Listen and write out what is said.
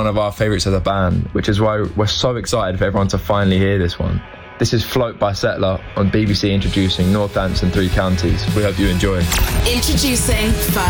one of our favourites of the band, which is why we're so excited for everyone to finally hear this one. This is Float by Settler on BBC introducing Northampton Three Counties. We hope you enjoy. Introducing First